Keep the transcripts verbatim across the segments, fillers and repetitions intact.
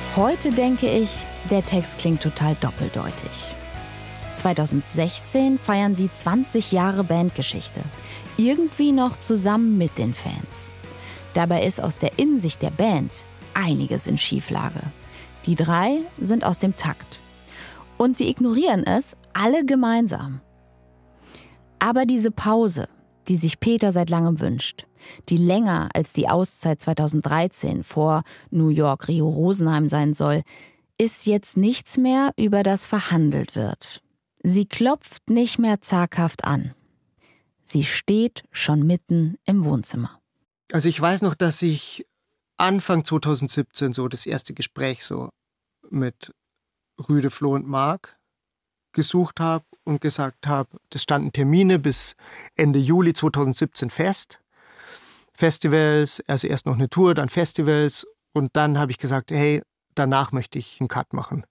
Heute denke ich, der Text klingt total doppeldeutig. zweitausendsechzehn feiern sie zwanzig Jahre Bandgeschichte. Irgendwie noch zusammen mit den Fans. Dabei ist aus der Innensicht der Band einiges in Schieflage. Die drei sind aus dem Takt. Und sie ignorieren es alle gemeinsam. Aber diese Pause, die sich Peter seit langem wünscht, die länger als die Auszeit zweitausenddreizehn vor New York, Rio, Rosenheim sein soll, ist jetzt nichts mehr, über das verhandelt wird. Sie klopft nicht mehr zaghaft an. Sie steht schon mitten im Wohnzimmer. Also ich weiß noch, dass ich Anfang zweitausendsiebzehn so das erste Gespräch so mit Rüde, Flo und Marc gesucht habe und gesagt habe, das standen Termine bis Ende Juli zweitausendsiebzehn fest. Festivals, also erst noch eine Tour, dann Festivals und dann habe ich gesagt, hey, danach möchte ich einen Cut machen.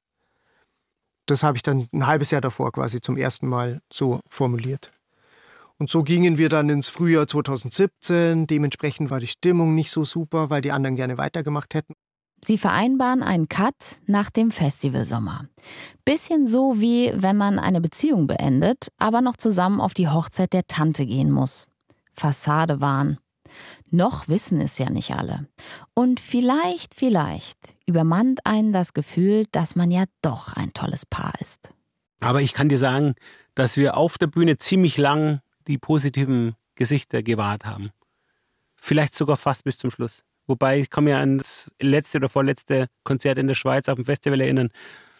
Das habe ich dann ein halbes Jahr davor quasi zum ersten Mal so formuliert. Und so gingen wir dann ins Frühjahr zweitausendsiebzehn. Dementsprechend war die Stimmung nicht so super, weil die anderen gerne weitergemacht hätten. Sie vereinbaren einen Cut nach dem Festivalsommer. Bisschen so wie wenn man eine Beziehung beendet, aber noch zusammen auf die Hochzeit der Tante gehen muss. Fassade wahren. Noch wissen es ja nicht alle. Und vielleicht, vielleicht übermannt einen das Gefühl, dass man ja doch ein tolles Paar ist. Aber ich kann dir sagen, dass wir auf der Bühne ziemlich lang die positiven Gesichter gewahrt haben. Vielleicht sogar fast bis zum Schluss. Wobei, ich kann mich an das letzte oder vorletzte Konzert in der Schweiz auf dem Festival erinnern.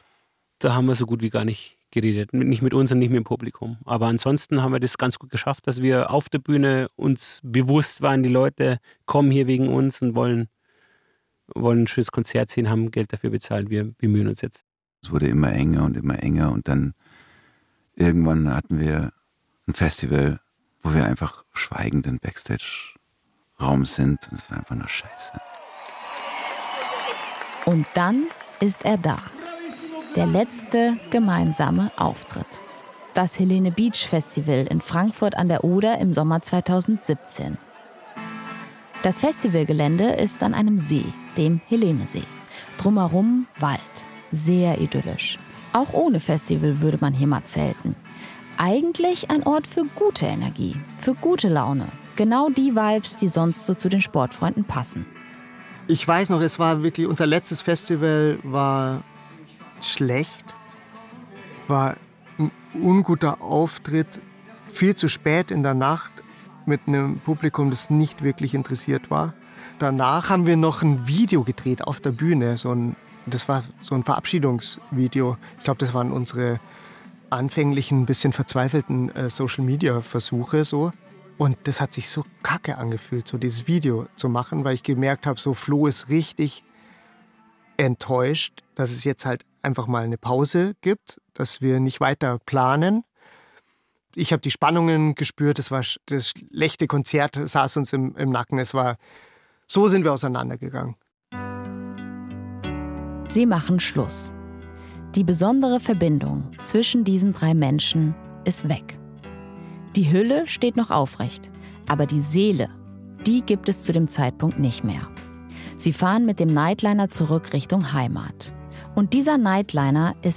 Da haben wir so gut wie gar nicht geredet. Nicht mit uns und nicht mit dem Publikum. Aber ansonsten haben wir das ganz gut geschafft, dass wir auf der Bühne uns bewusst waren, die Leute kommen hier wegen uns und wollen, wollen ein schönes Konzert sehen, haben Geld dafür bezahlt. Wir bemühen uns jetzt. Es wurde immer enger und immer enger und dann irgendwann hatten wir ein Festival, wo wir einfach schweigend im Backstage-Raum sind und es war einfach nur Scheiße. Und dann ist er da. Der letzte gemeinsame Auftritt. Das Helene Beach Festival in Frankfurt an der Oder im Sommer zweitausendsiebzehn. Das Festivalgelände ist an einem See, dem Helenesee. Drumherum Wald. Sehr idyllisch. Auch ohne Festival würde man hier mal zelten. Eigentlich ein Ort für gute Energie, für gute Laune. Genau die Vibes, die sonst so zu den Sportfreunden passen. Ich weiß noch, es war wirklich, unser letztes Festival war schlecht, war ein unguter Auftritt, viel zu spät in der Nacht mit einem Publikum, das nicht wirklich interessiert war. Danach haben wir noch ein Video gedreht auf der Bühne, so ein, das war so ein Verabschiedungsvideo. Ich glaube, das waren unsere anfänglichen, ein bisschen verzweifelten äh, Social-Media-Versuche so. Und das hat sich so kacke angefühlt, so dieses Video zu machen, weil ich gemerkt habe, so Flo ist richtig enttäuscht, dass es jetzt halt einfach mal eine Pause gibt, dass wir nicht weiter planen. Ich habe die Spannungen gespürt, das war das schlechte Konzert, saß uns im, im Nacken. Es war, so sind wir auseinandergegangen. Sie machen Schluss. Die besondere Verbindung zwischen diesen drei Menschen ist weg. Die Hülle steht noch aufrecht, aber die Seele, die gibt es zu dem Zeitpunkt nicht mehr. Sie fahren mit dem Nightliner zurück Richtung Heimat. Und dieser Nightliner ist